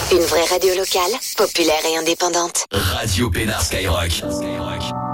Une vraie radio locale, populaire et indépendante. Radio Pénard Skyrock.